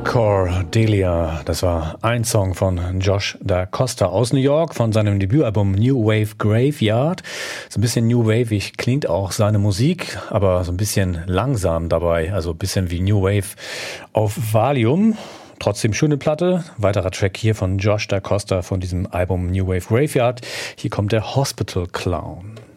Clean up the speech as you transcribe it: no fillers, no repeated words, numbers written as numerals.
Cordelia, das war ein Song von Josh Da Costa aus New York von seinem Debütalbum New Wave Graveyard. So ein bisschen New Wave-ig klingt auch seine Musik, aber so ein bisschen langsam dabei, also ein bisschen wie New Wave auf Valium. Trotzdem schöne Platte. Weiterer Track hier von Josh Da Costa von diesem Album New Wave Graveyard. Hier kommt der Hospital Clown.